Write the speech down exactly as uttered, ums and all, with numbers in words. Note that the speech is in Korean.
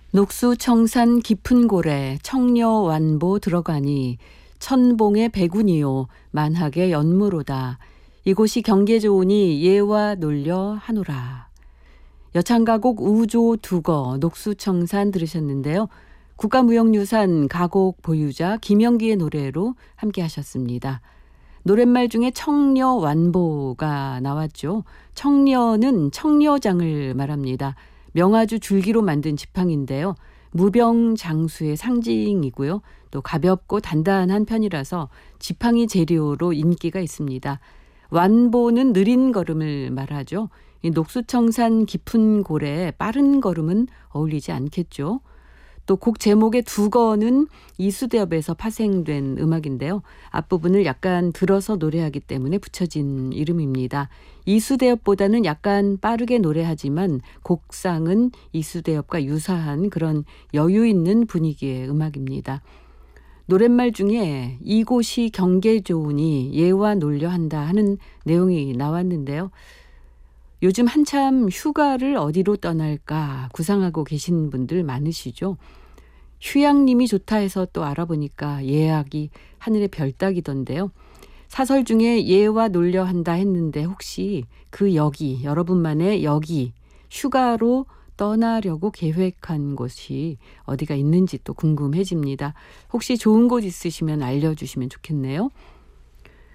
녹수청산 깊은 고래 청려완보 들어가니 천봉의 백운이요 만학의 연무로다. 이곳이 경계 좋으니 예와 놀려 하노라. 여창가곡 우조 두거 녹수청산 들으셨는데요. 국가무형유산 가곡 보유자 김영기의 노래로 함께 하셨습니다. 노랫말 중에 청려완보가 나왔죠. 청려는 청려장을 말합니다. 명아주 줄기로 만든 지팡인데요. 무병장수의 상징이고요. 또 가볍고 단단한 편이라서 지팡이 재료로 인기가 있습니다. 완보는 느린 걸음을 말하죠. 이 녹수청산 깊은 고래에 빠른 걸음은 어울리지 않겠죠. 또 곡 제목의 두거는 이수대업에서 파생된 음악인데요. 앞부분을 약간 들어서 노래하기 때문에 붙여진 이름입니다. 이수대업보다는 약간 빠르게 노래하지만 곡상은 이수대업과 유사한 그런 여유 있는 분위기의 음악입니다. 노랫말 중에 이곳이 경계 좋으니 예와 놀려 한다 하는 내용이 나왔는데요. 요즘 한참 휴가를 어디로 떠날까 구상하고 계신 분들 많으시죠. 휴양림이 좋다 해서 또 알아보니까 예약이 하늘의 별따기던데요. 사설 중에 예와 놀려 한다 했는데 혹시 그 여기, 여러분만의 여기, 휴가로 떠나려고 계획한 곳이 어디가 있는지 또 궁금해집니다. 혹시 좋은 곳 있으시면 알려주시면 좋겠네요.